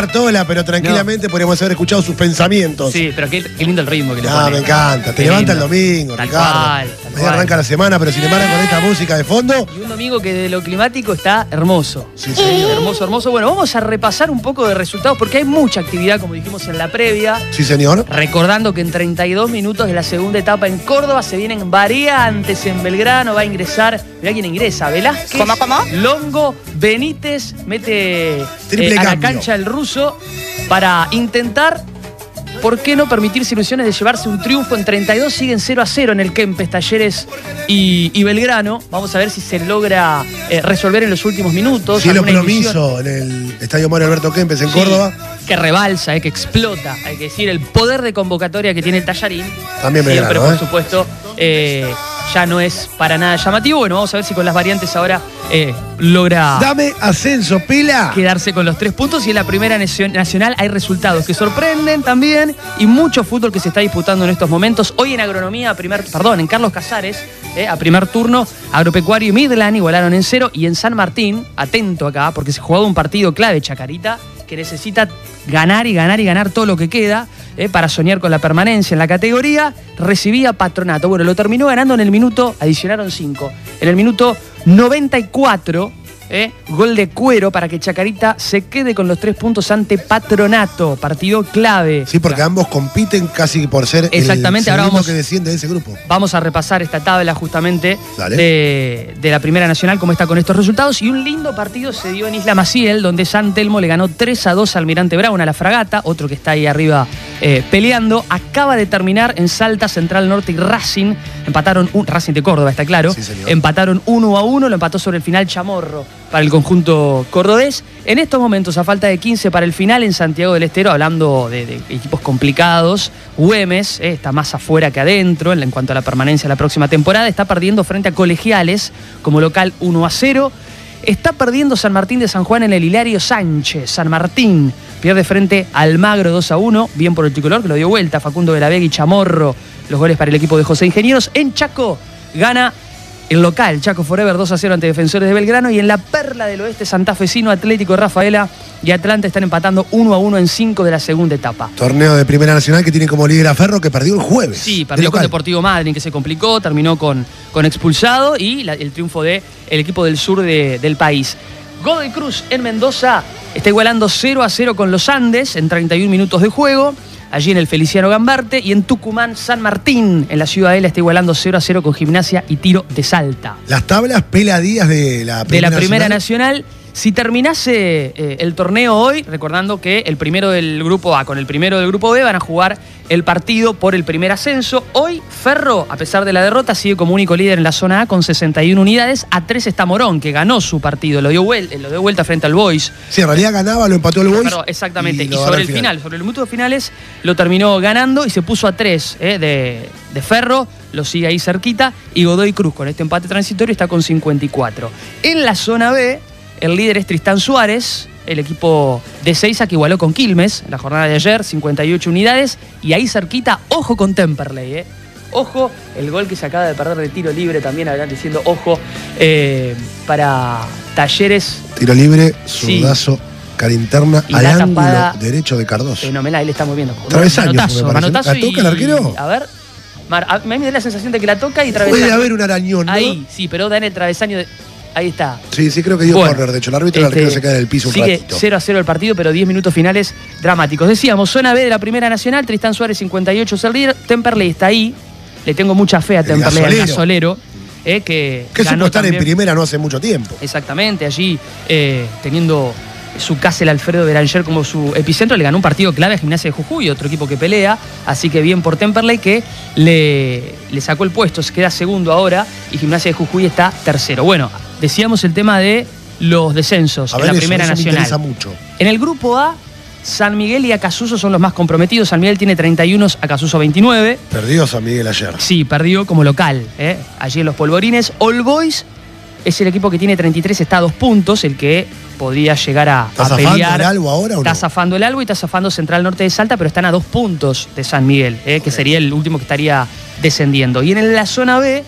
Bartola, pero tranquilamente podríamos haber escuchado sus pensamientos. Sí, pero qué lindo el ritmo que le pone. Me encanta. Te Qué levanta el lindo. domingo, Tal Ricardo. cual, Mañana arranca la semana, pero sin embargo con esta música de fondo. Y un domingo que de lo climático está hermoso. Sí, señor. Hermoso, hermoso. Bueno, vamos a repasar un poco de resultados porque hay mucha actividad, como dijimos en la previa. Sí, señor. Recordando que en 32 minutos de la segunda etapa en Córdoba se vienen variantes en Belgrano. Va a ingresar, mirá quién ingresa, Velázquez. ¿Cómo? Longo, Benítez, mete Triple a la cambio. cancha el ruso para intentar, ¿por qué no permitirse ilusiones de llevarse un triunfo? En 32 siguen 0-0 en el Kempes, Talleres y Belgrano. Vamos a ver si se logra resolver en los últimos minutos. Cielo alguna ilusión. Promiso en el Estadio Mario Alberto Kempes en Sí, Córdoba. que rebalsa, que explota, hay que decir, el poder de convocatoria que tiene el Tallarín. También Siempre, Belgrano, por supuesto, ya no es para nada llamativo. Bueno, vamos a ver si con las variantes ahora logra Dame ascenso, pila. quedarse con los 3 puntos. Y en la primera nacional hay resultados que sorprenden también y mucho fútbol que se está disputando en estos momentos. Hoy en Agronomía, en Carlos Casares, a primer turno, Agropecuario y Midland igualaron en 0. Y en San Martín, atento acá, porque se jugaba un partido clave, Chacarita, que necesita ganar y ganar y ganar todo lo que queda para soñar con la permanencia en la categoría. Recibía Patronato. Bueno, lo terminó ganando en el minuto, adicionaron 5. En el minuto 94, gol de Cuero para que Chacarita se quede con los 3 puntos ante Patronato. Partido clave. Sí, porque ambos compiten casi por ser Exactamente, el ahora segundo vamos- que desciende de ese grupo. Vamos a repasar esta tabla justamente Dale. de la Primera Nacional, cómo está con estos resultados. Y un lindo partido se dio en Isla Maciel, donde San Telmo le ganó 3-2 al Almirante Brown, a la Fragata, otro que está ahí arriba peleando. Acaba de terminar en Salta, Central Norte y Racing. Empataron, Racing de Córdoba, está claro. Sí, señor. Empataron 1-1, lo empató sobre el final Chamorro para el conjunto cordobés. En estos momentos, a falta de 15 para el final en Santiago del Estero, hablando de equipos complicados, Güemes está más afuera que adentro en cuanto a la permanencia de la próxima temporada. Está perdiendo frente a Colegiales como local 1-0. Está perdiendo San Martín de San Juan en el Hilario Sánchez. San Martín pierde frente al Almagro 2-1. Bien por el tricolor, que lo dio vuelta. Facundo Velavega y Chamorro, los goles para el equipo de José Ingenieros. En Chaco gana el local, Chaco Forever 2-0 ante Defensores de Belgrano. Y en la perla del oeste, santafesino, Atlético de Rafaela y Atlanta están empatando 1-1 en 5 de la segunda etapa. Torneo de Primera Nacional que tiene como líder a Ferro, que perdió el jueves. Sí, de perdió con local. Deportivo Madryn, que se complicó, terminó con expulsado, y el triunfo del equipo del sur del país. Godoy Cruz en Mendoza está igualando 0-0 con los Andes en 31 minutos de juego, allí en el Feliciano Gambarte. Y en Tucumán, San Martín, en la Ciudadela, está igualando 0-0 con Gimnasia y Tiro de Salta. Las tablas peladías de la Primera Nacional. Si terminase el torneo hoy, recordando que el primero del grupo A con el primero del grupo B van a jugar el partido por el primer ascenso. Hoy Ferro, a pesar de la derrota, sigue como único líder en la zona A con 61 unidades. A 3 está Morón, que ganó su partido, lo dio vuelta frente al Boys. Sí, en realidad ganaba, lo empató el Boys. Pero exactamente. Y lo ganó sobre al el final, sobre los minutos finales, lo terminó ganando y se puso a 3 de Ferro. Lo sigue ahí cerquita. Y Godoy Cruz, con este empate transitorio, está con 54. En la zona B, el líder es Tristán Suárez, el equipo de Seiza, que igualó con Quilmes en la jornada de ayer, 58 unidades. Y ahí cerquita, ojo con Temperley, Ojo, el gol que se acaba de perder de tiro libre también, habrán diciendo ojo, para Talleres. Tiro libre, Sí. zurdazo, cara interna, Y al la ángulo tapada derecho de Cardoso. Fenomenal, ahí le estamos viendo. Travesaño, Manotazo, me parece. manotazo. ¿La toca el arquero? A ver, a mí me da la sensación de que la toca y travesaño. Puede haber un arañón, ¿no? Ahí, sí, pero da en el travesaño. Ahí está. Sí, creo que dio Bueno, córner. De hecho, el árbitro y el arquero se queda en el piso un sigue ratito. 0-0 el partido, pero 10 minutos finales dramáticos. Decíamos, zona B de la Primera Nacional, Tristán Suárez 58 es el líder. Temperley está ahí. Le tengo mucha fe a Temperley, al gasolero. Que Que ganó supo estar en también. primera no hace mucho tiempo. Exactamente, allí teniendo su casa el Alfredo Beranger como su epicentro, le ganó un partido clave a Gimnasia de Jujuy, otro equipo que pelea, así que bien por Temperley, que le sacó el puesto, se queda segundo ahora y Gimnasia de Jujuy está tercero. Bueno, decíamos el tema de los descensos en la Primera eso me Nacional. interesa mucho. En el grupo A, San Miguel y Acasuso son los más comprometidos. San Miguel tiene 31, Acasuso 29. Perdió San Miguel ayer. Sí, perdió como local, allí en los Polvorines. All Boys es el equipo que tiene 33, está a 2 puntos, el que podría llegar a zafando pelear. el Albo ahora o Está no? zafando el Albo y está zafando Central Norte de Salta, pero están a 2 puntos de San Miguel, que sería el último que estaría descendiendo. Y en la zona B,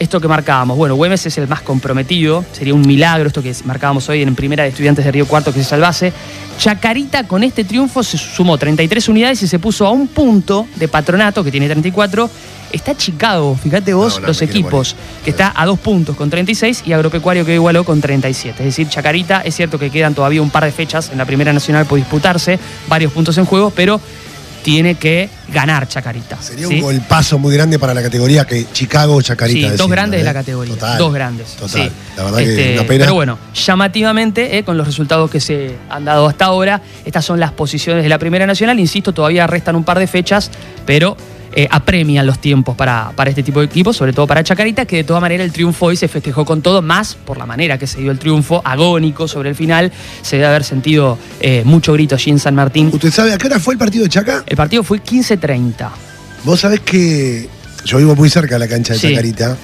esto que marcábamos. Bueno, Güemes es el más comprometido. Sería un milagro esto que marcábamos hoy en Primera de Estudiantes de Río Cuarto que se salvase. Chacarita con este triunfo se sumó 33 unidades y se puso a un punto de Patronato, que tiene 34. Está Chicago, fíjate vos, los equipos, que está a 2 puntos con 36 y Agropecuario que igualó con 37. Es decir, Chacarita, es cierto que quedan todavía un par de fechas en la Primera Nacional por disputarse, varios puntos en juego, pero tiene que ganar Chacarita. Sería un golpazo muy grande para la categoría que Chicago o Chacarita. Sí, dos grandes de la categoría. Total, dos grandes. Total. Sí. La verdad que una pena. Pero bueno, llamativamente, con los resultados que se han dado hasta ahora, estas son las posiciones de la Primera Nacional. Insisto, todavía restan un par de fechas, pero apremian los tiempos para este tipo de equipos, sobre todo para Chacarita, que de todas maneras el triunfo hoy se festejó con todo, más por la manera que se dio el triunfo, agónico sobre el final. Se debe haber sentido mucho grito allí en San Martín. ¿Usted sabe a qué hora fue el partido de Chaca? El partido fue 15:30. Vos sabés que yo vivo muy cerca de la cancha de Chacarita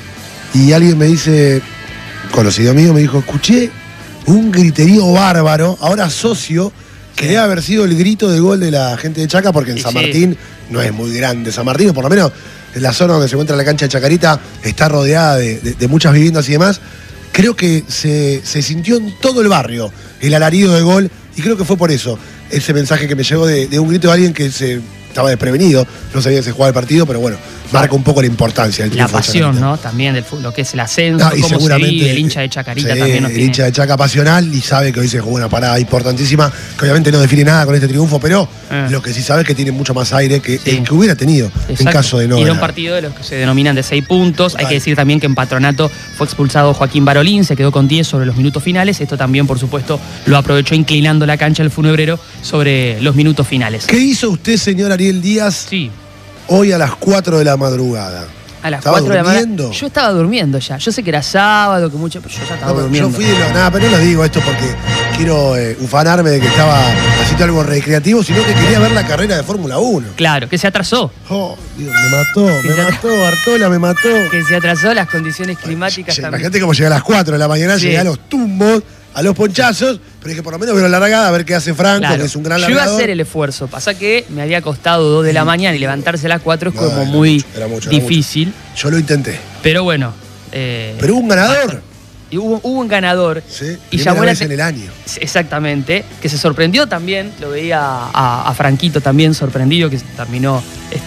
y alguien me dice, conocido mío, me dijo, escuché un griterío bárbaro, ahora socio, que debe haber sido el grito de gol de la gente de Chaca, porque en San Martín no es muy grande San Martín, o por lo menos en la zona donde se encuentra la cancha de Chacarita está rodeada de muchas viviendas y demás. Creo que se sintió en todo el barrio el alarido de gol y creo que fue por eso ese mensaje que me llegó de un grito de alguien que estaba desprevenido, no sabía que se jugaba el partido, pero bueno, marca un poco la importancia del la pasión, ¿no? También del lo que es el ascenso, cómo se vive, el hincha de Chacarita también. El hincha de Chaca pasional y sabe que hoy se jugó una parada importantísima, que obviamente no define nada con este triunfo, pero lo que sí sabe es que tiene mucho más aire que el que hubiera tenido. Exacto. En caso de no. Y era un partido de los que se denominan de 6 puntos. Total. Hay que decir también que en Patronato fue expulsado Joaquín Barolín, se quedó con 10 sobre los minutos finales. Esto también, por supuesto, lo aprovechó inclinando la cancha el Funebrero sobre los minutos finales. ¿Qué hizo usted, señor Ariel Díaz? Sí. Hoy a las 4 de la madrugada. A las 4 de la mañana. Yo estaba durmiendo ya. Yo sé que era sábado, que mucho, pero yo ya estaba durmiendo. Yo fui pero no lo digo esto porque quiero ufanarme de que estaba haciendo algo recreativo, sino que quería ver la carrera de Fórmula 1. Claro, que se atrasó. Oh, Dios, me mató, Bartola me mató. Que se atrasó, las condiciones climáticas también. Imagínate cómo llega a las 4 de la mañana, llegué a los tumbos, a los ponchazos, pero es que por lo menos veo la largada, a ver qué hace Franco, que es un gran largador. Yo iba a hacer el esfuerzo, pasa que me había costado 2 de la mañana y levantarse a las 4 es como muy difícil. Yo lo intenté. Pero bueno. Pero hubo un ganador. Y hubo un ganador. Sí, y llamó vez en el año. Exactamente. Que se sorprendió también. Lo veía a Franquito también sorprendido, que terminó,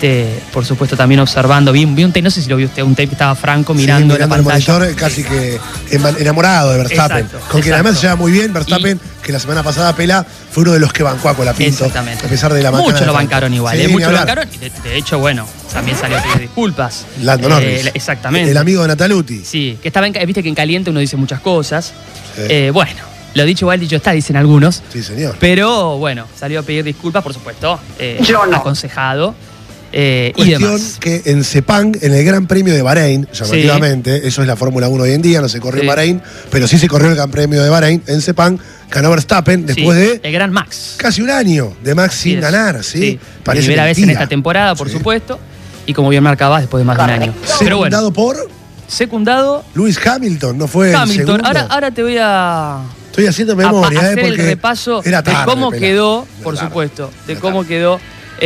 por supuesto, también observando. Vi un tape, no sé si lo vio usted, un tape que estaba Franco mirando la pantalla. El monitor, casi que enamorado de Verstappen. Con quien además se lleva muy bien Verstappen, que la semana pasada Pela fue uno de los que bancó a Colapinto. Exactamente. A pesar de la macana. Muchos lo bancaron igual. Sí, muchos lo bancaron. De hecho, bueno, también salió a pedir disculpas. Lando Norris. Exactamente. El amigo de Nataluti. Sí, que estaba viste que en caliente uno dice muchas cosas. Sí. Bueno, lo dicho igual, dicho está, dicen algunos. Sí, señor. Pero bueno, salió a pedir disculpas, por supuesto. Yo no. Aconsejado. Cuestión y demás. que en Sepang, en el Gran Premio de Bahrein, llamativamente, eso es la Fórmula 1 hoy en día, no se corrió en Bahrein, pero sí se corrió el Gran Premio de Bahrein, en Sepang, ganó Verstappen después de el gran Max. Casi un año de Max sin ganar, ¿sí? Parece primera vez en esta temporada, por supuesto, y como bien marcabas, después de más de un año. Pero bueno, secundado Lewis Hamilton, no fue Hamilton. El segundo. Ahora te voy a... Estoy haciendo memoria, hacer porque el repaso de cómo quedó, por supuesto, de cómo quedó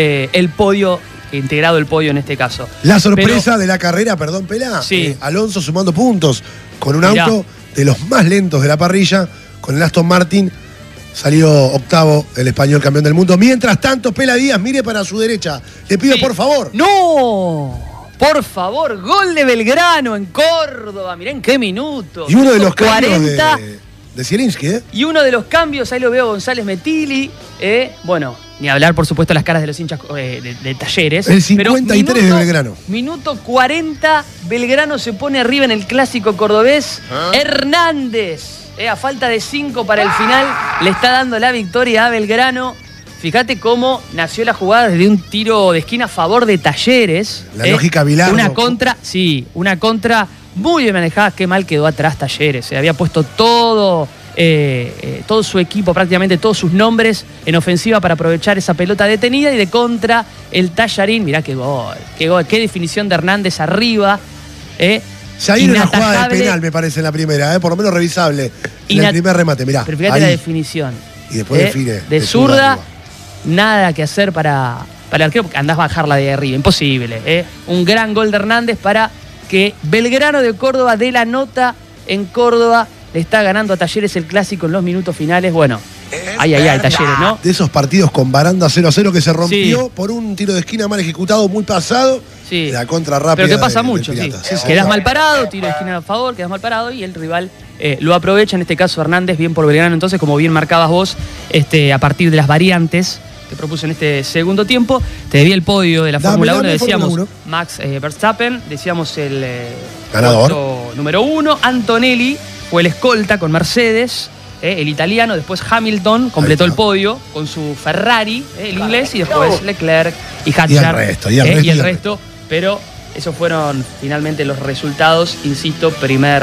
el podio, integrado el podio en este caso. La sorpresa de la carrera, perdón, Pela, Alonso sumando puntos con un auto de los más lentos de la parrilla, con el Aston Martin. Salió octavo el español campeón del mundo. Mientras tanto, Pela Díaz, mire para su derecha. Le pido por favor. ¡No! Por favor, gol de Belgrano en Córdoba. Mirá en qué minuto. Y uno de los 40 de Zielinski, Y uno de los cambios, ahí lo veo González Metili. Bueno, ni hablar, por supuesto, las caras de los hinchas de Talleres. El 53 de Belgrano. Minuto 40, Belgrano se pone arriba en el clásico cordobés. Hernández, a falta de 5 para el final, le está dando la victoria a Belgrano. Fíjate cómo nació la jugada desde un tiro de esquina a favor de Talleres. La lógica Bilardo. Una contra muy bien manejada. Qué mal quedó atrás Talleres. Se había puesto todo su equipo, prácticamente todos sus nombres en ofensiva para aprovechar esa pelota detenida y de contra el Tallarín. Mirá qué gol, qué definición de Hernández arriba. Ya hay una jugada de penal, me parece, en la primera, por lo menos revisable. En el primer remate, mirá. Pero fíjate la definición. Y después define. De zurda, nada que hacer para el arquero, porque andás a bajarla de arriba, imposible. Un gran gol de Hernández para que Belgrano de Córdoba de la nota en Córdoba le está ganando a Talleres el clásico en los minutos finales. Bueno, ay, Talleres, ¿no? De esos partidos con Baranda 0-0 que se rompió por un tiro de esquina mal ejecutado, muy pasado. Sí. La contra rápida. Pero que pasa mucho, sí. Quedás mal parado, tiro de esquina a favor, quedás mal parado y el rival lo aprovecha. En este caso Hernández, bien por Belgrano. Entonces, como bien marcabas vos, a partir de las variantes que propuso en este segundo tiempo, te debía el podio de la Fórmula 1. Decíamos Max Verstappen, decíamos el ganador número 1, Antonelli fue el escolta con Mercedes, el italiano. Después Hamilton completó el podio con su Ferrari, el inglés, y después Leclerc y Hadjar y el resto. Pero esos fueron finalmente los resultados. Insisto, primer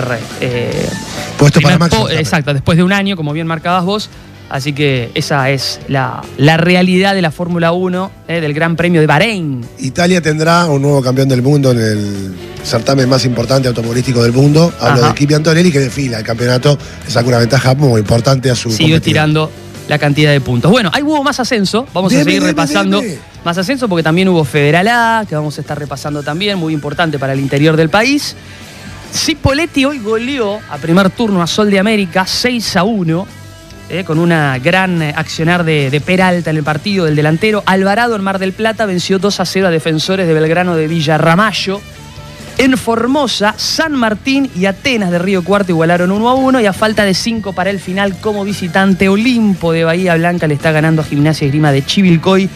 puesto para Max Verstappen. Exacto, después de un año, como bien marcabas vos. Así que esa es la realidad de la Fórmula 1, del Gran Premio de Bahrein. Italia tendrá un nuevo campeón del mundo en el certamen más importante automovilístico del mundo. Hablo de Kimi Antonelli, que desfila el campeonato, le saca una ventaja muy importante a su sigue tirando la cantidad de puntos. Bueno, ahí hubo más ascenso, vamos a seguir repasando más ascenso, porque también hubo Federal A, que vamos a estar repasando también, muy importante para el interior del país. Cipolletti hoy goleó a primer turno a Sol de América 6-1. Con una gran accionar de Peralta en el partido del delantero. Alvarado en Mar del Plata venció 2-0 a Defensores de Belgrano de Villarramayo. En Formosa, San Martín y Atenas de Río Cuarto igualaron 1-1 y a falta de 5 para el final, como visitante, Olimpo de Bahía Blanca le está ganando a Gimnasia y Esgrima de Chivilcoy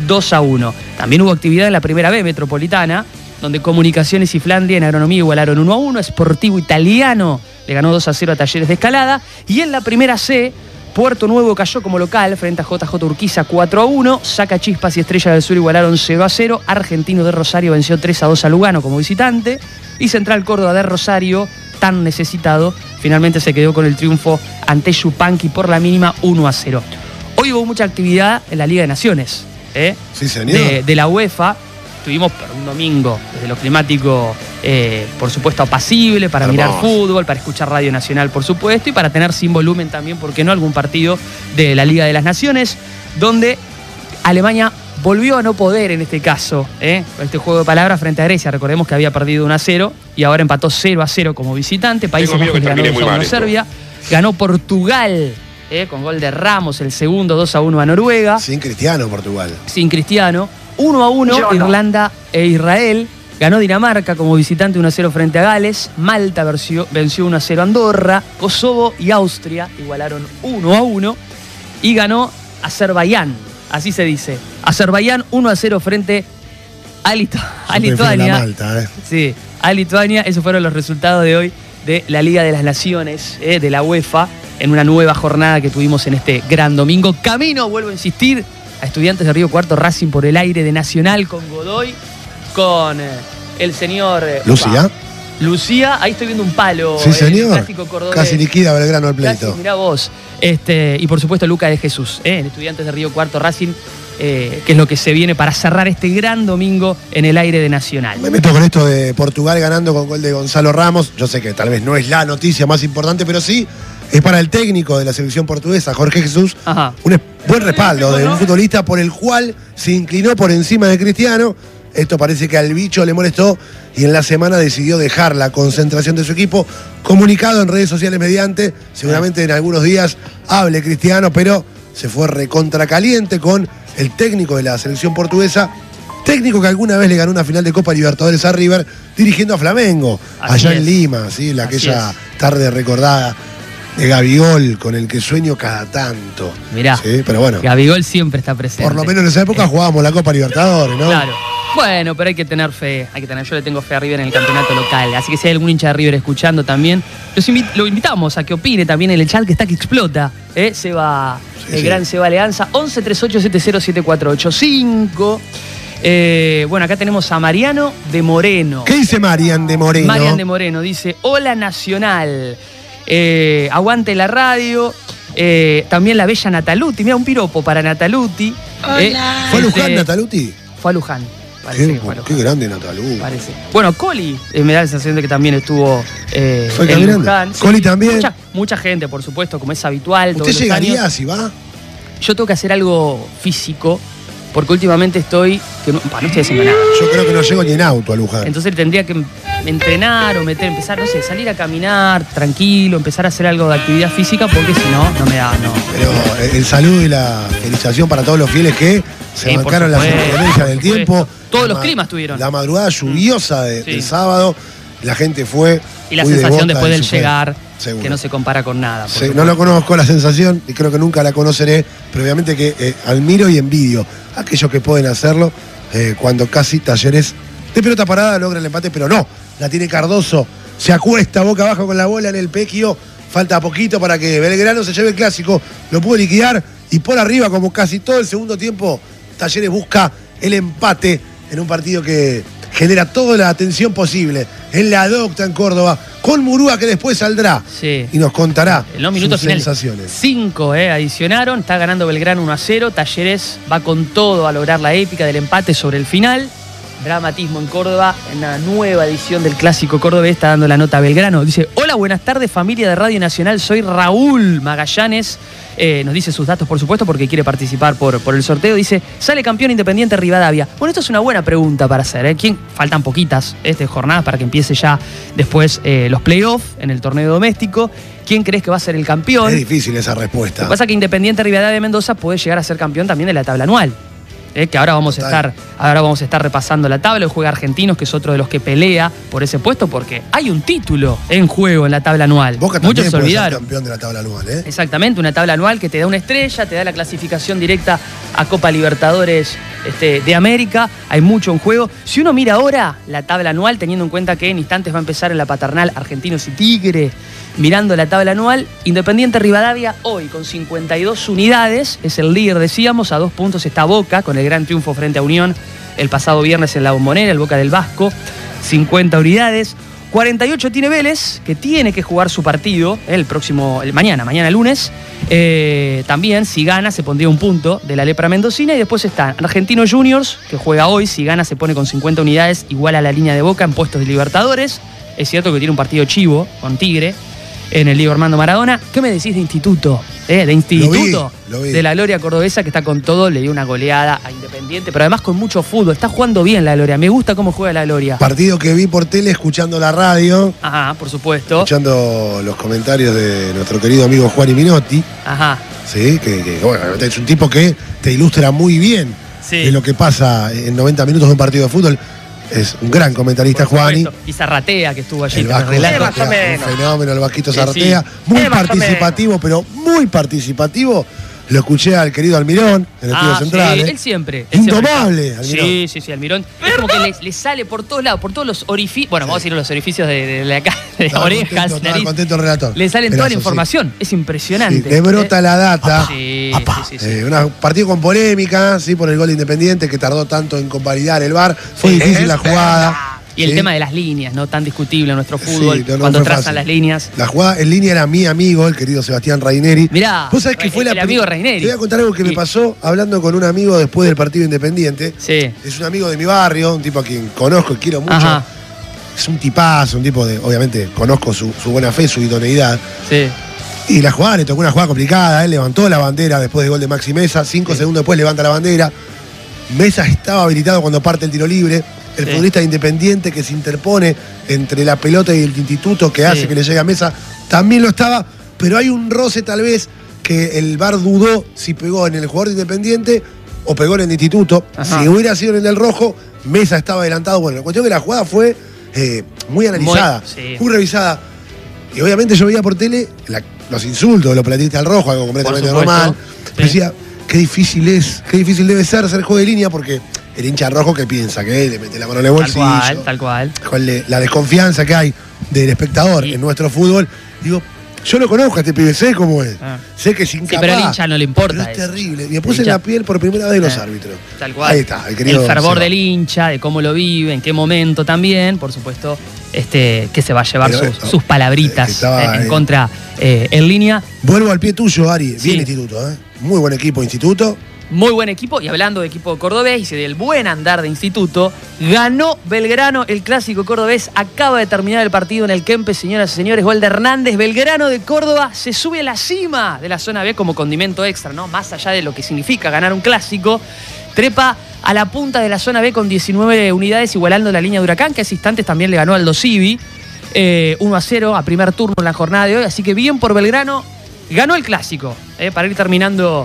2-1. También hubo actividad en la Primera B Metropolitana, donde Comunicaciones y Flandria en Agronomía igualaron 1-1. Sportivo Italiano le ganó 2-0 a Talleres de Escalada. Y en la Primera C, Puerto Nuevo cayó como local frente a JJ Urquiza 4-1. Saca Chispas y Estrella del Sur igualaron 0-0. Argentino de Rosario venció 3-2 a Lugano como visitante. Y Central Córdoba de Rosario, tan necesitado, finalmente se quedó con el triunfo ante Yupanqui por la mínima 1-0. Hoy hubo mucha actividad en la Liga de Naciones. Sí, señor. De la UEFA. Tuvimos un domingo, desde lo climático, por supuesto, apacible, para mirar fútbol, para escuchar Radio Nacional, por supuesto, y para tener sin volumen también, ¿por qué no?, algún partido de la Liga de las Naciones, donde Alemania volvió a no poder en este caso, con este juego de palabras frente a Grecia. Recordemos que había perdido 1-0 y ahora empató 0-0 como visitante. Países Bajos le ganó 2-1 a Serbia. Ganó Portugal, con gol de Ramos, el segundo, 2-1 a Noruega. Sin Cristiano, Portugal. Sin Cristiano. 1-1 Irlanda e Israel. Ganó Dinamarca como visitante 1-0 frente a Gales. Malta venció 1-0 a Andorra. Kosovo y Austria igualaron 1-1. Y ganó Azerbaiyán, así se dice. Azerbaiyán 1-0 frente a Lituania. Malta, Sí, a Lituania. Esos fueron los resultados de hoy de la Liga de las Naciones, de la UEFA, en una nueva jornada que tuvimos en este gran domingo. Camino, vuelvo a insistir, a Estudiantes de Río Cuarto, Racing por el aire de Nacional con Godoy, con el señor Lucía, ahí estoy viendo un palo. Sí, señor. El clásico cordobés. Casi liquida Belgrano al pleito. Casi, mirá vos. Y por supuesto Luca de Jesús, en Estudiantes de Río Cuarto, Racing, que es lo que se viene para cerrar este gran domingo en el aire de Nacional. Me meto con esto de Portugal ganando con gol de Gonzalo Ramos. Yo sé que tal vez no es la noticia más importante, pero sí es para el técnico de la selección portuguesa, Jorge Jesús, un buen respaldo de un futbolista por el cual se inclinó por encima de Cristiano. Esto parece que al bicho le molestó y en la semana decidió dejar la concentración de su equipo. Comunicado en redes sociales mediante, seguramente en algunos días hable Cristiano, pero se fue recontracaliente con el técnico de la selección portuguesa, técnico que alguna vez le ganó una final de Copa Libertadores a River, dirigiendo a Flamengo, allá en Lima, ¿sí? Aquella tarde recordada de Gabigol, con el que sueño cada tanto. Mirá, ¿sí? Pero bueno, Gabigol siempre está presente. Por lo menos en esa época jugábamos la Copa Libertadores, ¿no? Claro. Bueno, pero hay que tener fe, yo le tengo fe a River en el campeonato local, así que si hay algún hincha de River escuchando también, lo invitamos a que opine también en el chat que está que explota, Seba, gran Seba Leanza, 11 38 70 7485. Bueno, acá tenemos a Mariano de Moreno. ¿Qué dice Marian de Moreno? Marian de Moreno dice: hola Nacional, aguante la radio. También la bella Nataluti, mira un piropo para Nataluti. Hola. ¿Fue a Luján Nataluti? Fue a Luján. Qué grande Nataluti. Parece. Bueno, Coli, me da la sensación de que también estuvo ¿Fue en Luján. Coli también. Mucha gente, por supuesto, como es habitual. ¿Usted llegaría si va? Yo tengo que hacer algo físico porque últimamente no estoy haciendo nada. Yo creo que no llego ni en auto a Luján. Entonces tendría que entrenar o empezar, no sé, salir a caminar tranquilo, empezar a hacer algo de actividad física, porque si no, no me da, no. Pero el saludo y la felicitación para todos los fieles que se bancaron las inclemencias del tiempo. Todos los climas tuvieron. La madrugada lluviosa del sábado, la gente fue. Y la sensación después del llegar, que no se compara con nada. Sí, no lo conozco la sensación y creo que nunca la conoceré, pero obviamente que admiro y envidio a aquellos que pueden hacerlo cuando casi Talleres de pelota parada logra el empate, pero no, la tiene Cardoso, se acuesta boca abajo con la bola en el Pequio, falta poquito para que Belgrano se lleve el clásico, lo pudo liquidar y por arriba, como casi todo el segundo tiempo, Talleres busca el empate en un partido que genera toda la atención posible en la Docta en Córdoba, con Murúa que después saldrá y nos contará en los minutos sus sensaciones. 5 adicionaron, está ganando Belgrano 1-0, Talleres va con todo a lograr la épica del empate sobre el final. Dramatismo en Córdoba, en una nueva edición del Clásico Cordobés, está dando la nota a Belgrano. Dice: hola, buenas tardes familia de Radio Nacional, soy Raúl Magallanes. Nos dice sus datos, por supuesto, porque quiere participar por el sorteo. Dice: sale campeón Independiente Rivadavia. Bueno, esto es una buena pregunta para hacer. Faltan poquitas jornadas para que empiece ya después los playoffs en el torneo doméstico. ¿Quién crees que va a ser el campeón? Es difícil esa respuesta. Lo que pasa es que Independiente Rivadavia Mendoza puede llegar a ser campeón también de la tabla anual. Que ahora vamos a estar repasando la tabla. Hoy juega Argentinos, que es otro de los que pelea por ese puesto, porque hay un título en juego en la tabla anual. Boca Muchos también se olvidaron. Ser campeón de la tabla anual, Exactamente, una tabla anual que te da una estrella, te da la clasificación directa a Copa Libertadores de América. Hay mucho en juego. Si uno mira ahora la tabla anual, teniendo en cuenta que en instantes va a empezar en la paternal Argentinos y Tigre, mirando la tabla anual, Independiente Rivadavia hoy con 52 unidades, es el líder, decíamos, a 2 puntos está Boca, con el gran triunfo frente a Unión el pasado viernes en la Bombonera, el Boca del Vasco, 50 unidades. 48 tiene Vélez, que tiene que jugar su partido mañana lunes. También, si gana, se pondría un punto de la lepra mendocina. Y después están Argentinos Juniors, que juega hoy. Si gana, se pone con 50 unidades, igual a la línea de Boca en puestos de Libertadores. Es cierto que tiene un partido chivo con Tigre en el Diego Armando Maradona. ¿Qué me decís de Instituto? De Instituto, lo vi. De la Gloria Cordobesa, que está con todo, le dio una goleada a Independiente, pero además con mucho fútbol. Está jugando bien la Gloria, me gusta cómo juega la Gloria. Partido que vi por tele, escuchando la radio. Ajá, por supuesto. Escuchando los comentarios de nuestro querido amigo Juan Minotti. Ajá. Sí, que bueno, es un tipo que te ilustra muy bien de lo que pasa en 90 minutos de un partido de fútbol. Es un gran comentarista, Juani. Y Zarratea, que estuvo allí. El Vasco Zarratea, un fenómeno, el Vasquito Zarratea. Muy participativo, pero muy participativo. Lo escuché al querido Almirón en el estudio central. Sí, él siempre. Indomable, Almirón. Sí, Almirón. Es como que le sale por todos lados, por todos los orificios. Bueno, vamos a decir los orificios de las orejas, estaba contento el relator. Le salen toda la información. Es impresionante. Le brota la data. Sí. Un partido con polémica, por el gol de Independiente, que tardó tanto en convalidar el VAR. Fue difícil la jugada. Y el tema de las líneas, ¿no? Tan discutible en nuestro fútbol, cuando trazan las líneas. La jugada en línea era mi amigo, el querido Sebastián Raineri. Mirá, ¿vos sabés que fue el amigo Raineri? Te voy a contar algo que me pasó hablando con un amigo después del partido Independiente. Sí. Es un amigo de mi barrio, un tipo a quien conozco y quiero mucho. Ajá. Es un tipazo, un tipo de, obviamente, conozco su buena fe, su idoneidad. Sí. Y la jugada, le tocó una jugada complicada, él levantó la bandera después del gol de Maxi Mesa, 5 segundos después levanta la bandera. Mesa estaba habilitado cuando parte el tiro libre. El futbolista de Independiente que se interpone entre la pelota y el Instituto que hace que le llegue a Mesa, también lo estaba, pero hay un roce tal vez que el VAR dudó si pegó en el jugador de Independiente o pegó en el Instituto. Ajá. Si hubiera sido en el del rojo, Mesa estaba adelantado. Bueno, la cuestión es que la jugada fue muy analizada, muy revisada. Y obviamente yo veía por tele los insultos, los platistas al rojo, algo completamente normal. Pero decía, qué difícil debe ser hacer juego de línea, porque el hincha rojo que piensa que le mete la mano en el bolsillo. Tal cual. Con la desconfianza que hay del espectador en nuestro fútbol. Digo, yo lo conozco a este pibe, sé cómo es. Sé que es incapaz. Sí, pero al hincha no le importa. Pero es terrible. Y me puse en la piel por primera vez de los árbitros. Tal cual. Ahí está, el querido. El fervor del hincha, de cómo lo vive, en qué momento también, por supuesto, que se va a llevar sus palabritas en contra en línea. Vuelvo al pie tuyo, Ari. Bien Instituto, Muy buen equipo, Instituto. Muy buen equipo, y hablando de equipo cordobés y del buen andar de Instituto, ganó Belgrano el clásico cordobés, acaba de terminar el partido en el Kempes, señoras y señores, gol de Hernández. Belgrano de Córdoba se sube a la cima de la zona B como condimento extra, ¿no? Más allá de lo que significa ganar un clásico, trepa a la punta de la zona B con 19 unidades, igualando la línea de Huracán, que a ese instantes también le ganó Aldo Civi, 1-0 a primer turno en la jornada de hoy, así que bien por Belgrano, ganó el clásico, para ir terminando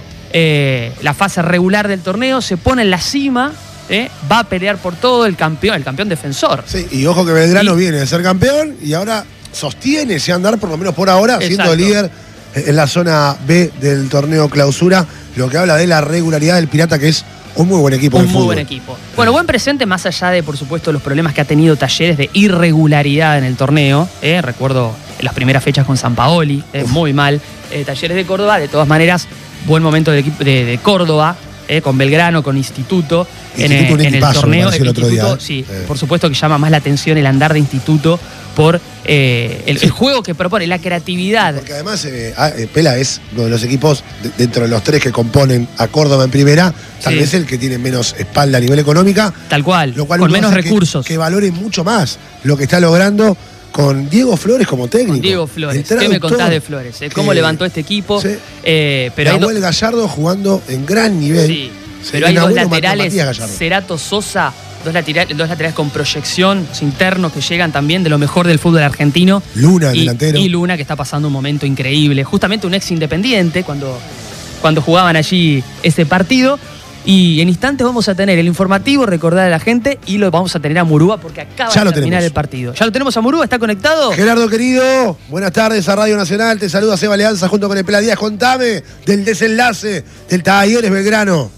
la fase regular del torneo, se pone en la cima, va a pelear por todo el campeón defensor. Sí, y ojo que Belgrano viene de ser campeón y ahora sostiene ese andar, por lo menos por ahora, siendo líder en la zona B del torneo clausura, lo que habla de la regularidad del Pirata, que es un muy buen equipo de fútbol. Un muy buen equipo. Bueno, buen presente, más allá de, por supuesto, los problemas que ha tenido Talleres de irregularidad en el torneo. Recuerdo las primeras fechas con Sampaoli, muy mal. Talleres de Córdoba, de todas maneras, buen momento del equipo de Córdoba, con Belgrano, con Instituto en el torneo. El otro día, sí, por supuesto que llama más la atención el andar de Instituto por el juego que propone, la creatividad. Porque además Pela es uno de los equipos, dentro de los tres que componen a Córdoba en primera, tal vez el que tiene menos espalda a nivel económica. Tal cual, lo cual con menos recursos. Que valore mucho más lo que está logrando con Diego Flores como técnico. Con Diego Flores. ¿Qué me contás de Flores? ¿Cómo levantó este equipo? Sí. Pero Nahuel Gallardo jugando en gran nivel. Sí, pero hay dos laterales, Cerato Sosa, dos laterales con proyección internos que llegan también de lo mejor del fútbol argentino. Luna, el delantero. Y Luna, que está pasando un momento increíble. Justamente un ex Independiente cuando jugaban allí ese partido. Y en instantes vamos a tener el informativo, recordar a la gente, y lo vamos a tener a Murúa porque acaba de terminar el partido. ¿Ya lo tenemos a Murúa? ¿Está conectado? Gerardo, querido, buenas tardes a Radio Nacional. Te saluda Seba Leanza junto con el Pela Díaz. Contame del desenlace del Talleres Belgrano.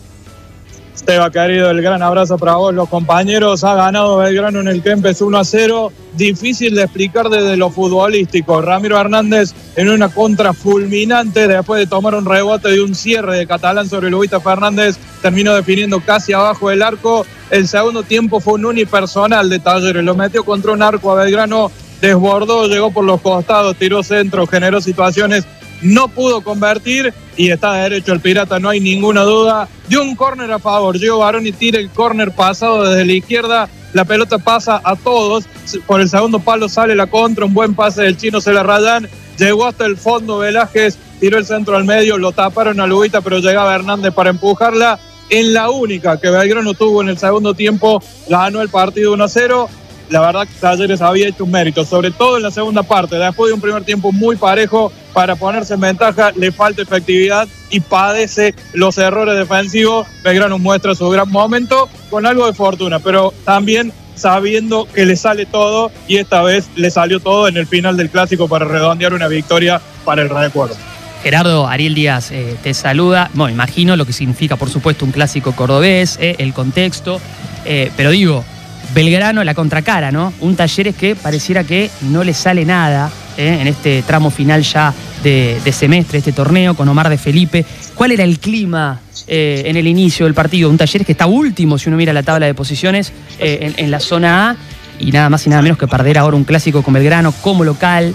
Seba, querido, el gran abrazo para vos, los compañeros. Ha ganado Belgrano en el Kempes 1-0. Difícil de explicar desde lo futbolístico. Ramiro Hernández en una contra fulminante después de tomar un rebote de un cierre de Catalán sobre Lubita Fernández. Terminó definiendo casi abajo del arco. El segundo tiempo fue un unipersonal de Talleres. Lo metió contra un arco a Belgrano, desbordó, llegó por los costados, tiró centro, generó situaciones. No pudo convertir y está derecho el Pirata, no hay ninguna duda. Dio un córner a favor, Gio Baroni tira el córner pasado desde la izquierda, la pelota pasa a todos, por el segundo palo sale la contra, un buen pase del chino Celarrayán, llegó hasta el fondo Velázquez, tiró el centro al medio, lo taparon a Lubita, pero llegaba Hernández para empujarla. En la única que Belgrano tuvo en el segundo tiempo, ganó el partido 1-0. La verdad que Talleres había hecho un mérito, sobre todo en la segunda parte, después de un primer tiempo muy parejo para ponerse en ventaja, le falta efectividad y padece los errores defensivos. Belgrano muestra su gran momento con algo de fortuna, pero también sabiendo que le sale todo, y esta vez le salió todo en el final del clásico para redondear una victoria para el recuerdo. Gerardo, Ariel Díaz te saluda. Bueno, imagino lo que significa, por supuesto, un clásico cordobés, el contexto, pero digo, Belgrano, la contracara, ¿no? Un Talleres que pareciera que no le sale nada en este tramo final ya de semestre, este torneo, con Omar de Felipe. ¿Cuál era el clima en el inicio del partido? Un Talleres que está último, si uno mira la tabla de posiciones, en la zona A, y nada más y nada menos que perder ahora un clásico con Belgrano como local.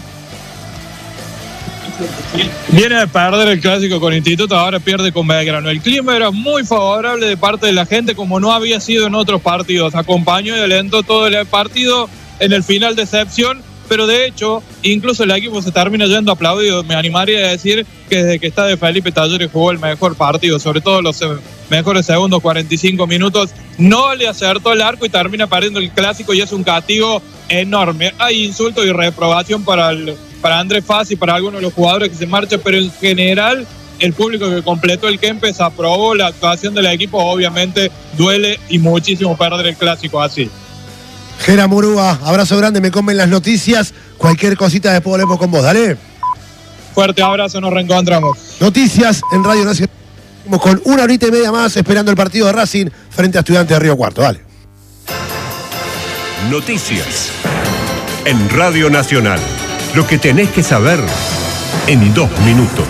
Viene de perder el clásico con Instituto, ahora pierde con Belgrano. El clima era muy favorable de parte de la gente, como no había sido en otros partidos. Acompañó y alentó todo el partido. En el final, decepción, pero de hecho, incluso el equipo se termina yendo aplaudido. Me animaría a decir que desde que está de Felipe, Talleres jugó el mejor partido, sobre todo los mejores segundos, 45 minutos. No le acertó el arco y termina perdiendo el clásico, y es un castigo enorme. Hay insultos y reprobación para Andrés Faz y para algunos de los jugadores que se marchan, pero en general el público que completó el Kempes aprobó la actuación del equipo. Obviamente duele y muchísimo perder el clásico así. Gera Murúa, abrazo grande, me comen las noticias. Cualquier cosita después volvemos con vos, dale. Fuerte abrazo, nos reencontramos. Noticias en Radio Nacional. Con una horita y media más esperando el partido de Racing frente a Estudiantes de Río Cuarto, dale. Noticias en Radio Nacional. Lo que tenés que saber en 2 minutos.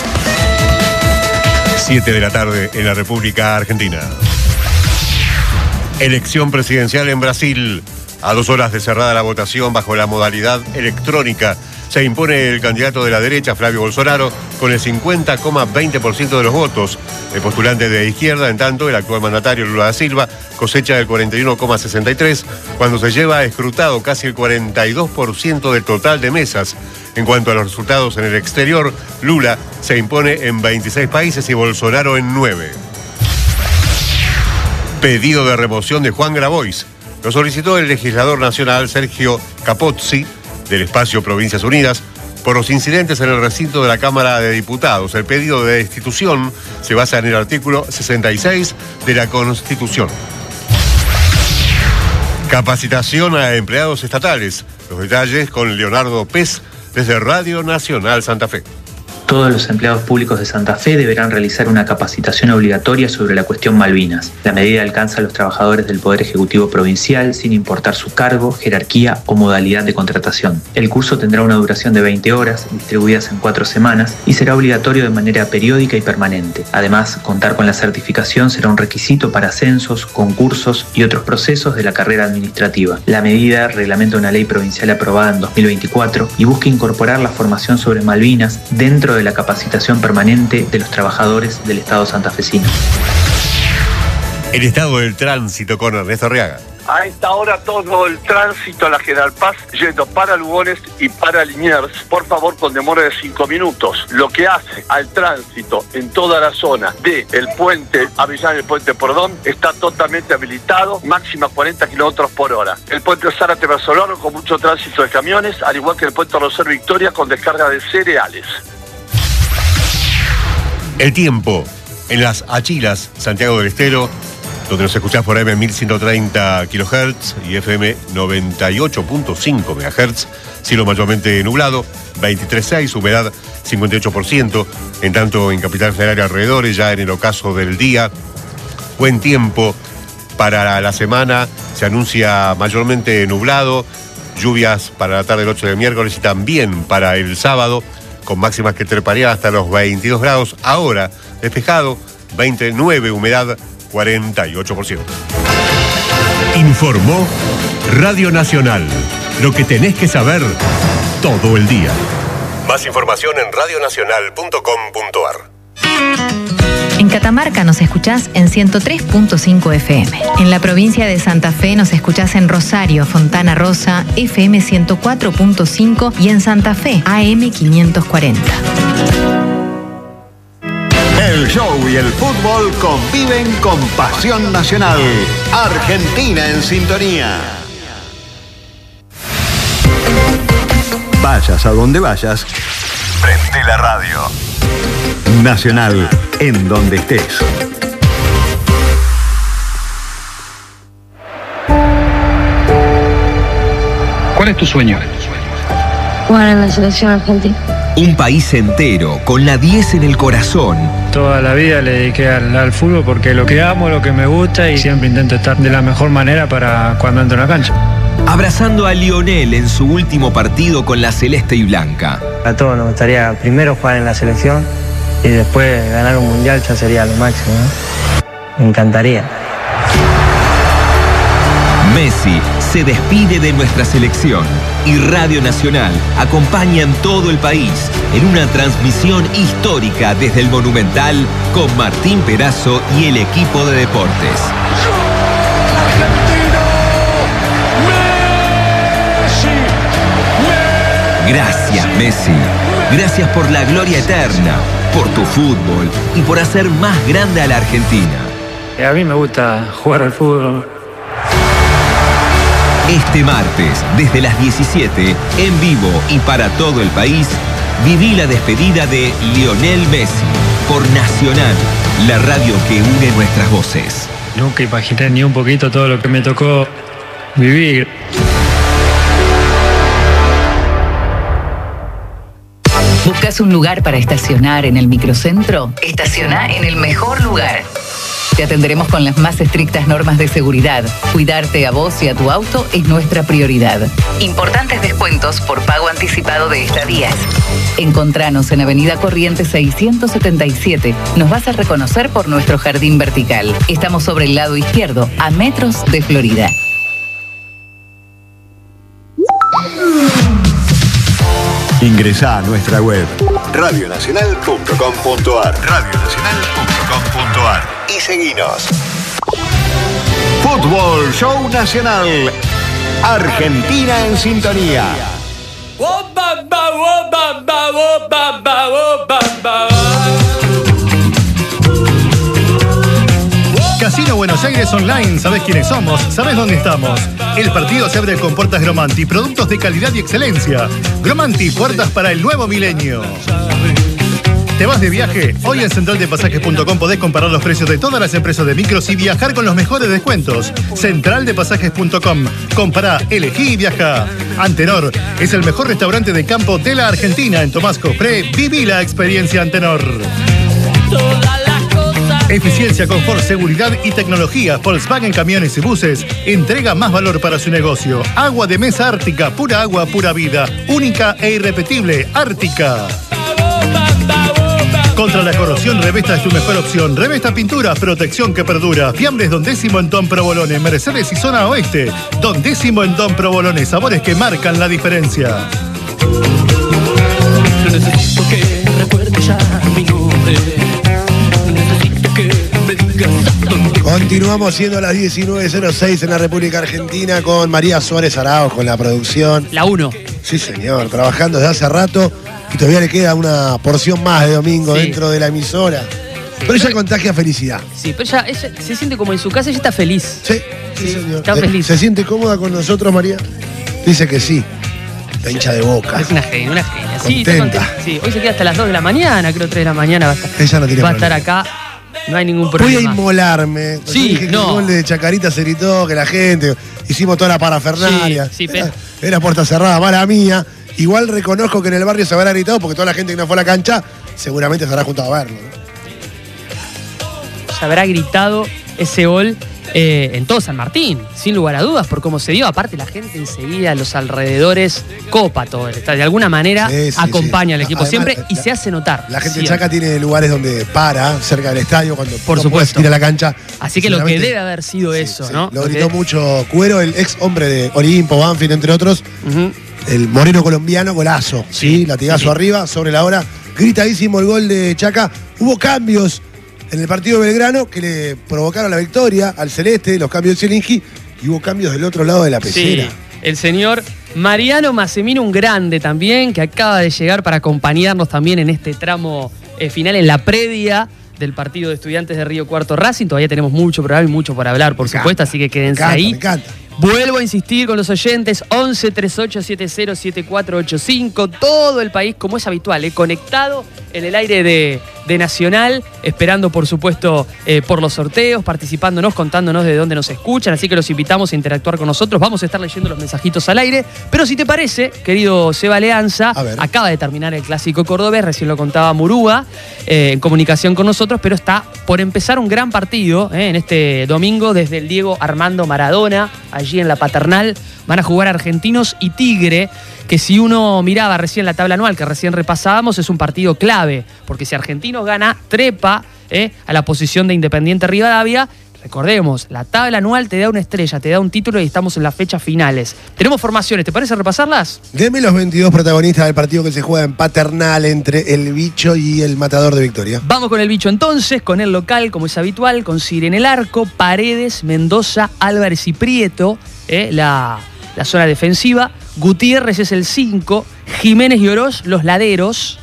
7 de la tarde en la República Argentina. Elección presidencial en Brasil. A 2 horas de cerrada la votación bajo la modalidad electrónica, se impone el candidato de la derecha, Flavio Bolsonaro, con el 50,20% de los votos. El postulante de izquierda, en tanto, el actual mandatario Lula da Silva, cosecha el 41,63%, cuando se lleva escrutado casi el 42% del total de mesas. En cuanto a los resultados en el exterior, Lula se impone en 26 países y Bolsonaro en 9. Pedido de remoción de Juan Grabois. Lo solicitó el legislador nacional Sergio Capozzi, del espacio Provincias Unidas, por los incidentes en el recinto de la Cámara de Diputados. El pedido de destitución se basa en el artículo 66 de la Constitución. Capacitación a empleados estatales. Los detalles con Leonardo Pez desde Radio Nacional Santa Fe. Todos los empleados públicos de Santa Fe deberán realizar una capacitación obligatoria sobre la cuestión Malvinas. La medida alcanza a los trabajadores del Poder Ejecutivo Provincial sin importar su cargo, jerarquía o modalidad de contratación. El curso tendrá una duración de 20 horas, distribuidas en 4 semanas, y será obligatorio de manera periódica y permanente. Además, contar con la certificación será un requisito para ascensos, concursos y otros procesos de la carrera administrativa. La medida reglamenta una ley provincial aprobada en 2024 y busca incorporar la formación sobre Malvinas dentro de la capacitación permanente de los trabajadores del Estado santafesino. El estado del tránsito con Ernesto Arriaga. A esta hora todo el tránsito a la General Paz yendo para Lugones y para Liniers, por favor con demora de 5 minutos. Lo que hace al tránsito en toda la zona del puente Avellana y el puente Pordón está totalmente habilitado, máxima 40 kilómetros por hora. El puente Zárate Barcelona con mucho tránsito de camiones, al igual que el puente Rosario Victoria con descarga de cereales. El tiempo en las Achilas, Santiago del Estero, donde nos escuchás por AM 1130 kHz y FM 98.5 MHz, cielo mayormente nublado, 23,6, humedad 58%, en tanto en Capital Federal y alrededores, ya en el ocaso del día, buen tiempo para la semana, se anuncia mayormente nublado, lluvias para la tarde del 8 de miércoles y también para el sábado, con máximas que treparían hasta los 22 grados. Ahora, despejado, 29, humedad 48%. Informó Radio Nacional. Lo que tenés que saber todo el día. Más información en radionacional.com.ar. En Catamarca nos escuchás en 103.5 FM. En la provincia de Santa Fe nos escuchás en Rosario, Fontana Rosa, FM 104.5 y en Santa Fe, AM 540. El show y el fútbol conviven con pasión nacional. Argentina en sintonía. Vayas a donde vayas, prende la radio. Nacional, en donde estés. ¿Cuál es tu sueño? Jugar en la selección argentina. Un país entero, con la 10 en el corazón. Toda la vida le dediqué al fútbol porque lo que amo, lo que me gusta y siempre intento estar de la mejor manera para cuando entro en la cancha. Abrazando a Lionel en su último partido con la celeste y blanca. A todos nos gustaría primero jugar en la selección y después ganar un mundial ya sería lo máximo, ¿no? Me encantaría. Messi se despide de nuestra selección y Radio Nacional acompaña en todo el país en una transmisión histórica desde el Monumental con Martín Perazo y el equipo de deportes. Gracias, Messi. Gracias por la gloria eterna, por tu fútbol y por hacer más grande a la Argentina. A mí me gusta jugar al fútbol. Este martes, desde las 17, en vivo y para todo el país, viví la despedida de Lionel Messi por Nacional, la radio que une nuestras voces. Nunca imaginé ni un poquito todo lo que me tocó vivir. ¿Buscas un lugar para estacionar en el microcentro? Estaciona en el mejor lugar. Te atenderemos con las más estrictas normas de seguridad. Cuidarte a vos y a tu auto es nuestra prioridad. Importantes descuentos por pago anticipado de estadías. Encontranos en Avenida Corrientes 677. Nos vas a reconocer por nuestro jardín vertical. Estamos sobre el lado izquierdo, a metros de Florida. Ingresá a nuestra web radionacional.com.ar y seguinos. Fútbol Show Nacional. Argentina en sintonía. Casino Buenos Aires Online, ¿sabés quiénes somos? ¿Sabés dónde estamos? El partido se abre con puertas Gromanti, productos de calidad y excelencia. Gromanti, puertas para el nuevo milenio. ¿Te vas de viaje? Hoy en centraldepasajes.com podés comparar los precios de todas las empresas de micros y viajar con los mejores descuentos. Centraldepasajes.com. Compará, elegí y viaja. Antenor es el mejor restaurante de campo de la Argentina. En Tomás Cofré, viví la experiencia Antenor. Eficiencia, confort, seguridad y tecnología. Volkswagen Camiones y Buses entrega más valor para su negocio. Agua de mesa Ártica, pura agua, pura vida. Única e irrepetible, Ártica. Contra la corrosión, Revesta es tu mejor opción. Revesta Pinturas, protección que perdura. Fiambres Don Décimo en Don Provolone, Mercedes y Zona Oeste. Don Décimo en Don Provolone, sabores que marcan la diferencia. Necesito que recuerde ya mi nombre. Necesito que me digas dónde. Continuamos siendo a las 19:06 en la República Argentina con María Suárez Arauz con la producción. La 1. Sí, señor, trabajando desde hace rato. Y todavía le queda una porción más de domingo dentro de la emisora. Sí, pero ella contagia felicidad. Sí, pero ella se siente como en su casa, ella está feliz. Sí, señor. Está feliz. ¿Se siente cómoda con nosotros, María? Dice que sí. La hincha de Boca. Es una genia, una genia. Contenta. Sí, está contenta. Sí, hoy se queda hasta las 2 de la mañana, creo 3 de la mañana va a estar. Ella no tiene va a problema. estar acá, no hay ningún problema. Voy a inmolarme. Sí, dije que el gol de Chacarita se gritó, que la gente, hicimos toda la parafernalia. Sí, pero... Era puerta cerrada, mala mía. Igual reconozco que en el barrio se habrá gritado porque toda la gente que no fue a la cancha seguramente se habrá juntado a verlo, ¿no? Se habrá gritado ese gol en todo San Martín, sin lugar a dudas, por cómo se dio. Aparte, la gente enseguida, a los alrededores, copa todo el estadio. De alguna manera acompaña al equipo. Además, siempre y se hace notar. La gente de Chaca tiene lugares donde para, cerca del estadio, cuando por supuesto ir a la cancha. Así que lo que debe haber sido eso, ¿no? Lo gritó mucho Cuero, el ex hombre de Olimpo, Banfield, entre otros. El moreno colombiano, golazo, ¿sí? Latigazo arriba, sobre la hora. Gritadísimo el gol de Chaca. Hubo cambios en el partido de Belgrano que le provocaron la victoria al Celeste, los cambios de Zielinski, y hubo cambios del otro lado de la pecera. Sí, el señor Mariano Massimino, un grande también, que acaba de llegar para acompañarnos también en este tramo final, en la previa del partido de Estudiantes de Río Cuarto Racing. Todavía tenemos mucho programa y mucho por hablar, por supuesto, así que quédense ahí. Me encanta. Vuelvo a insistir con los oyentes, 11 38 70 7485, todo el país, como es habitual, conectado en el aire de Nacional, esperando por supuesto por los sorteos, participándonos, contándonos de dónde nos escuchan, así que los invitamos a interactuar con nosotros. Vamos a estar leyendo los mensajitos al aire, pero si te parece, querido Seba Leanza, acaba de terminar el Clásico Cordobés, recién lo contaba Murúa, en comunicación con nosotros, pero está por empezar un gran partido en este domingo desde el Diego Armando Maradona, allí en la Paternal. Van a jugar Argentinos y Tigre, que si uno miraba recién la tabla anual que recién repasábamos, es un partido clave, porque si Argentinos gana, trepa a la posición de Independiente Rivadavia. Recordemos, la tabla anual te da una estrella, te da un título y estamos en las fechas finales. Tenemos formaciones, ¿te parece repasarlas? Deme los 22 protagonistas del partido que se juega en Paternal entre el Bicho y el Matador de Victoria. Vamos con el Bicho entonces, con el local, como es habitual, con Cire en el arco, Paredes, Mendoza, Álvarez y Prieto, la zona defensiva. Gutiérrez es el 5, Jiménez y Oroz, los laderos.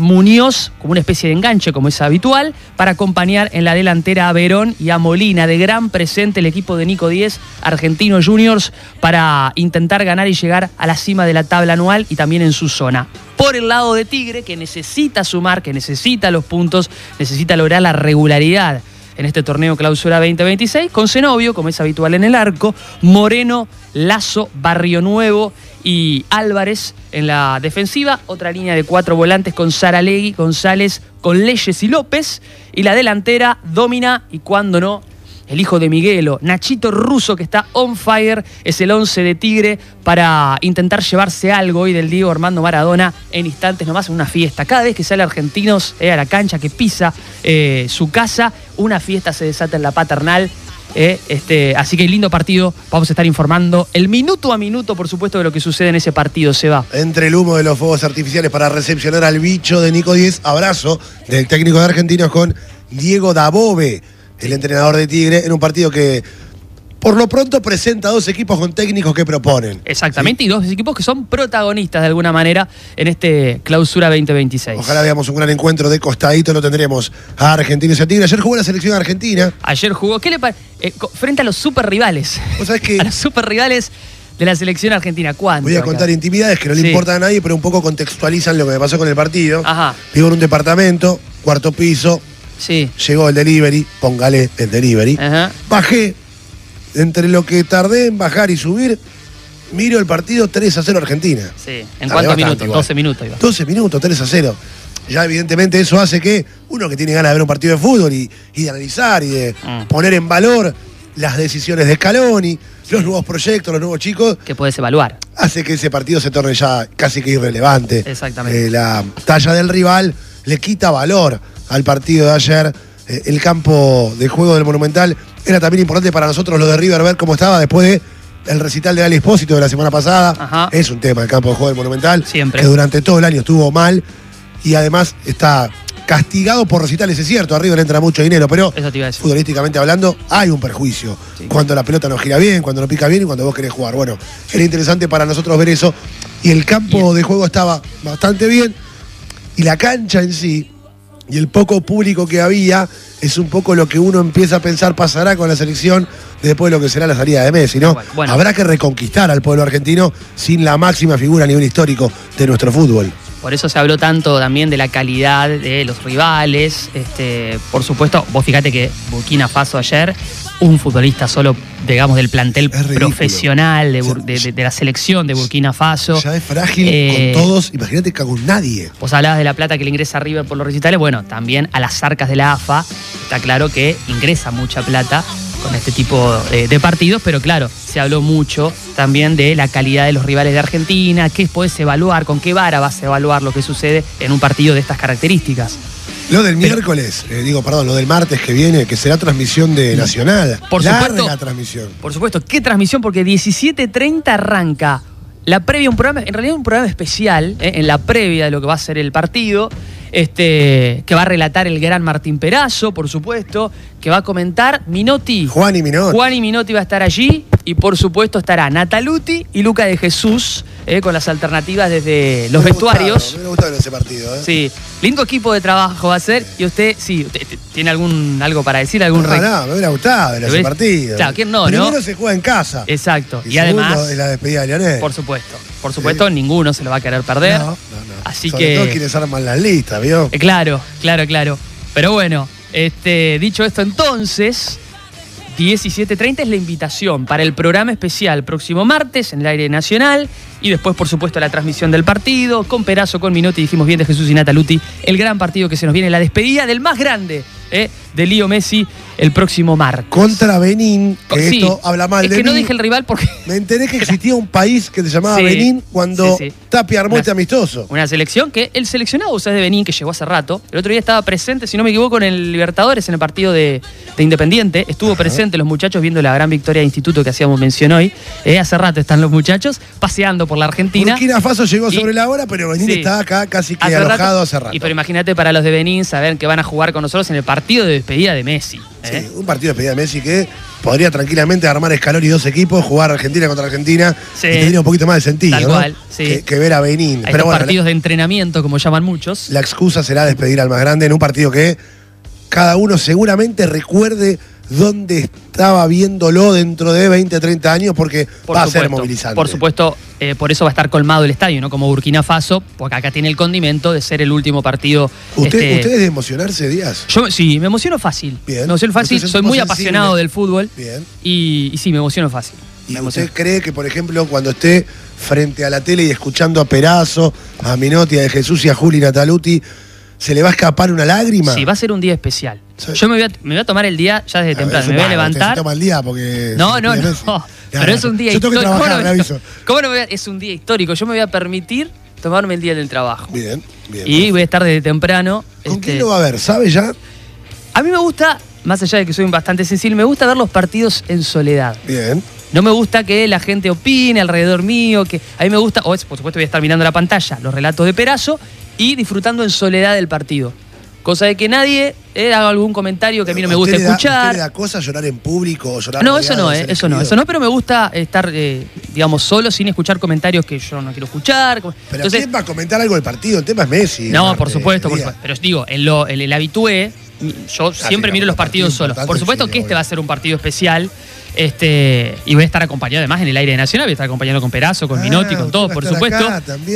Muñoz como una especie de enganche, como es habitual, para acompañar en la delantera a Verón y a Molina. De gran presente el equipo de Nico Díez, Argentinos Juniors, para intentar ganar y llegar a la cima de la tabla anual y también en su zona. Por el lado de Tigre, que necesita sumar, que necesita los puntos, necesita lograr la regularidad en este torneo Clausura 2026, con Zenobio, como es habitual en el arco, Moreno, Lazo, Barrio Nuevo y Álvarez en la defensiva. Otra línea de 4 volantes con Saralegui, González, con Leyes y López. Y la delantera, Domina y cuando no, el hijo de Miguelo, Nachito Russo, que está on fire, es el 11 de Tigre para intentar llevarse algo hoy del Diego Armando Maradona en instantes nomás, en una fiesta. Cada vez que sale Argentinos a la cancha, que pisa su casa, una fiesta se desata en la Paternal. Así que lindo partido. Vamos a estar informando el minuto a minuto, por supuesto, de lo que sucede en ese partido. Se va. Entre el humo de los fuegos artificiales para recepcionar al bicho de Nico Díez, abrazo del técnico de Argentinos con Diego Dabove, el entrenador de Tigre, en un partido que por lo pronto presenta dos equipos con técnicos que proponen. Exactamente, ¿sí? Y dos equipos que son protagonistas de alguna manera en este clausura 2026. Ojalá veamos un gran encuentro de costadito, lo tendremos a Argentinos y a Tigre. Ayer jugó la selección argentina. Ayer jugó, ¿qué le parece? Frente a los super rivales. ¿Vos sabés que a los super rivales de la selección argentina? ¿Cuánto? Voy a contar intimidades que no le importan a nadie, pero un poco contextualizan lo que me pasó con el partido. Ajá. Vivo en un departamento, cuarto piso. Sí. Llegó el delivery, póngale el delivery. Ajá. Bajé. Entre lo que tardé en bajar y subir, miro el partido 3-0 Argentina. Sí. ¿En cuántos minutos? Igual. 12 minutos. Iba. 12 minutos, 3-0. Ya evidentemente eso hace que uno que tiene ganas de ver un partido de fútbol y de analizar y de poner en valor las decisiones de Scaloni, los nuevos proyectos, los nuevos chicos. Que puedes evaluar. Hace que ese partido se torne ya casi que irrelevante. Exactamente. La talla del rival le quita valor al partido de ayer. El campo de juego del Monumental era también importante para nosotros, lo de River, ver cómo estaba después del recital de Ali Espósito de la semana pasada. Ajá. Es un tema el campo de juego del Monumental. Siempre. Que durante todo el año estuvo mal y además está castigado por recitales, es cierto. A River entra mucho dinero, pero eso te iba a decir. Futbolísticamente hablando hay un perjuicio. Sí. Cuando la pelota no gira bien, cuando no pica bien y cuando vos querés jugar. Bueno, era interesante para nosotros ver eso. Y el campo de juego estaba bastante bien y la cancha en sí y el poco público que había es un poco lo que uno empieza a pensar pasará con la selección después de lo que será la salida de Messi, ¿no? Bueno. Habrá que reconquistar al pueblo argentino sin la máxima figura a nivel histórico de nuestro fútbol. Por eso se habló tanto también de la calidad de los rivales. Por supuesto, vos fíjate que Burkina Faso ayer, un futbolista solo, digamos, del plantel profesional de la selección de Burkina Faso. Ya es frágil con todos, imagínate que con nadie. Vos hablabas de la plata que le ingresa a River por los recitales, bueno, también a las arcas de la AFA, está claro que ingresa mucha plata con este tipo de partidos, pero claro, se habló mucho también de la calidad de los rivales de Argentina, qué podés evaluar, con qué vara vas a evaluar lo que sucede en un partido de estas características. Lo del miércoles, lo del martes que viene, que será transmisión de Nacional. Por supuesto. Larga transmisión. Por supuesto, ¿qué transmisión? Porque 17:30 arranca la previa, en realidad un programa especial, en la previa de lo que va a ser el partido, que va a relatar el gran Martín Perazo, por supuesto, que va a comentar Minotti. Juan y Minotti va a estar allí y por supuesto estará Nataluti y Luca de Jesús, con las alternativas desde los vestuarios. Me gustó ese partido. Sí, lindo equipo de trabajo va a ser. Y usted tiene algo para decir, algún No, me hubiera gustado ver ese partido. Claro, ¿quién no? Primero se juega en casa. Exacto. Y además es la despedida de Lionel. Por supuesto, ninguno se lo va a querer perder. No. Así Sobre todo quienes arman las listas, ¿vio? Claro. Pero bueno, dicho esto entonces, 17:30 es la invitación para el programa especial próximo martes en el aire nacional y después, por supuesto, la transmisión del partido con Perazo, con Minotti, dijimos bien, de Jesús y Nataluti, el gran partido que se nos viene, la despedida del más grande de Leo Messi el próximo martes. Contra Benín, que esto habla mal de mí. Es que no dije el rival porque... Me enteré que existía un país que se llamaba Benín cuando Tapia armó este amistoso. Una selección que el seleccionado, o sea, de Benín, que llegó hace rato, el otro día estaba presente, si no me equivoco, en el Libertadores, en el partido de Independiente, estuvo presente los muchachos viendo la gran victoria de Instituto que hacíamos mención hoy. Hace rato están los muchachos paseando por la Argentina. Burkina Faso llegó sobre la hora, pero Benín está acá casi que alojado hace rato. Pero imagínate para los de Benín saber que van a jugar con nosotros en el partido de despedida de Messi. Sí, un partido de despedida de Messi que podría tranquilamente armar Scaloni 2 equipos, jugar Argentina contra Argentina y tendría un poquito más de sentido, tal cual, que ver a Benín. Pero bueno, partidos de entrenamiento, como llaman muchos. La excusa será despedir al más grande en un partido que cada uno seguramente recuerde dónde estaba viéndolo dentro de 20, 30 años, porque va a ser movilizante. Por supuesto, por eso va a estar colmado el estadio, ¿no? Como Burkina Faso, porque acá tiene el condimento de ser el último partido. ¿Usted es de emocionarse, Díaz? Yo sí, me emociono fácil. Bien. Me emociono fácil, soy muy apasionado del fútbol. Bien. Y sí, me emociono fácil. ¿Y usted cree que, por ejemplo, cuando esté frente a la tele y escuchando a Perazo, a Minotti, a De Jesús y a Juli Nataluti, se le va a pero una lágrima? Sí, va a ser un día especial. Yo me voy a tomar el día ya desde temprano. Me voy a levantar. Se toma el día porque... No. Pero es un día histórico. Yo tengo que trabajar, me aviso. ¿Cómo no es un día histórico? Yo me voy a permitir tomarme el día del trabajo. Bien. Y voy a estar desde temprano. ¿Con quién lo va a ver? ¿Sabe ya? A mí me gusta más allá de que soy bastante sensible, me gusta ver los partidos en soledad. Bien. No me gusta que la gente opine alrededor mío, que a mí me gusta, por supuesto voy a estar mirando la pantalla, los relatos de Perazo y disfrutando en soledad del partido. Cosa de que nadie haga algún comentario que a mí no me gusta escuchar. ¿Usted le da cosa llorar en público o llorar No, eso no, pero me gusta estar, digamos, solo sin escuchar comentarios que yo no quiero escuchar. Pero entonces, ¿quién va a comentar algo del partido? El tema es Messi. No, por supuesto. Pero digo, en el habitué, yo siempre miro los partidos solos. Por supuesto que este va a ser un partido especial. Y voy a estar acompañado además en el aire nacional, voy a estar acompañado con Perazo, con Minotti, con todos, por supuesto.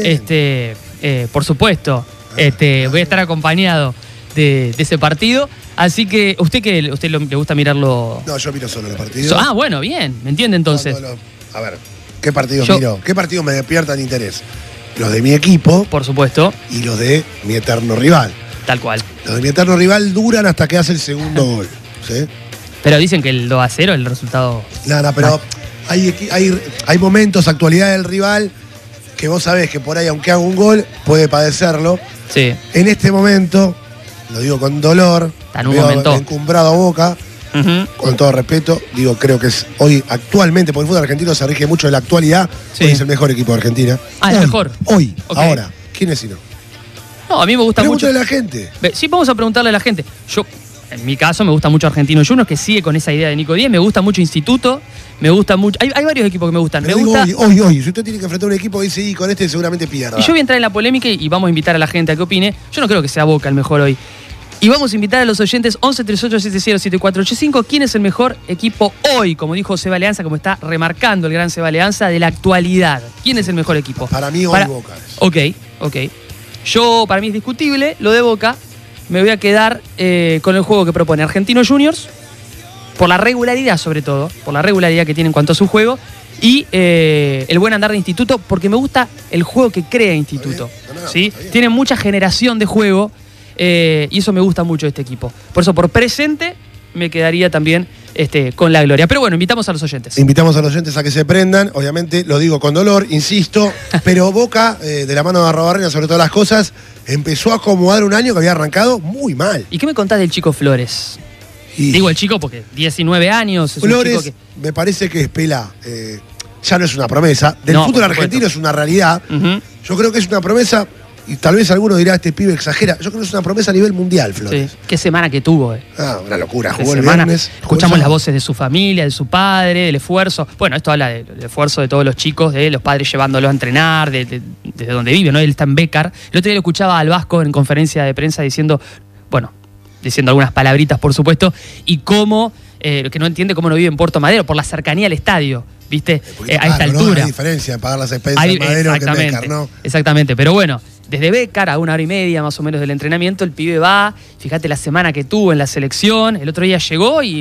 Por supuesto. Voy a estar acompañado de ese partido. Así que, ¿usted le gusta mirarlo? No, yo miro solo los partidos. Bueno, bien, ¿me entiende entonces? A ver, ¿qué partidos miro? ¿Qué partidos me despiertan interés? Los de mi equipo. Por supuesto. Y los de mi eterno rival. Tal cual. Los de mi eterno rival duran hasta que hace el segundo gol. ¿Sí? Pero dicen que el 2-0 el resultado. No, pero hay momentos, actualidad del rival, que vos sabés que por ahí, aunque haga un gol, puede padecerlo. Sí. En este momento, lo digo con dolor, en un momento encumbrado a Boca, con todo respeto, digo, creo que es hoy, actualmente, porque el fútbol argentino se rige mucho de la actualidad, hoy es el mejor equipo de Argentina. ¿Es mejor? Hoy, ahora. ¿Quién es si no? No, a mí me gusta mucho. Pregúntale a la gente. Sí, vamos a preguntarle a la gente. Yo, en mi caso, me gusta mucho Argentino Juniors, que sigue con esa idea de Nico Díez. Me gusta mucho Instituto. Me gusta mucho. Hay varios equipos que me gustan. Pero me gusta. Hoy. Si usted tiene que enfrentar un equipo, dice, y con este seguramente pierda. Y yo voy a entrar en la polémica y vamos a invitar a la gente a que opine. Yo no creo que sea Boca el mejor hoy. Y vamos a invitar a los oyentes 11 38 70 7485. ¿Quién es el mejor equipo hoy? Como dijo Seba Leanza, como está remarcando el gran Seba Leanza, de la actualidad. ¿Quién es el mejor equipo? Para mí hoy Boca. Ok. Yo, para mí es discutible lo de Boca. Me voy a quedar con el juego que propone Argentinos Juniors, por la regularidad sobre todo, por la regularidad que tiene en cuanto a su juego, y el buen andar de Instituto, porque me gusta el juego que crea Instituto. ¿Sí? Tiene mucha generación de juego, y eso me gusta mucho de este equipo. Por eso, por presente, me quedaría también con la gloria. Pero bueno, invitamos a los oyentes. Invitamos a los oyentes a que se prendan. Obviamente, lo digo con dolor, insisto. Pero Boca, de la mano de Arrobarrena, sobre todas las cosas, empezó a acomodar un año que había arrancado muy mal. ¿Y qué me contás del chico Flores? Digo el chico porque 19 años. Es Flores, un chico que... me parece que es pela. Ya no es una promesa. Del fútbol argentino es una realidad. Yo creo que es una promesa. Y tal vez alguno dirá, este pibe exagera. Yo creo que es una promesa a nivel mundial, Flores. Sí. Qué semana que tuvo. Una locura. Jugó el viernes. Escuchamos las voces de su familia, de su padre, del esfuerzo. Bueno, esto habla del esfuerzo de todos los chicos, de los padres llevándolos a entrenar, desde donde vive, ¿no? Él está en Bécar. El otro día lo escuchaba al Vasco en conferencia de prensa diciendo algunas palabritas, por supuesto, y cómo, que no entiende cómo no vive en Puerto Madero, por la cercanía al estadio, ¿viste? A esta altura. No hay diferencia en pagar las expensas en Madero que en Bécar, ¿no? Exactamente, pero bueno, desde Bécar a 1 hora y media más o menos del entrenamiento, el pibe va, fíjate la semana que tuvo en la selección, el otro día llegó y